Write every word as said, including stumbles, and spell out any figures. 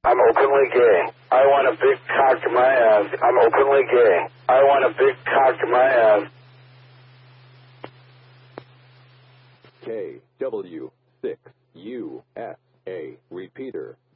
I'm openly gay. I want a big cock in my ass. I'm openly gay. I want a big cock in my ass. K W six U S A repeater.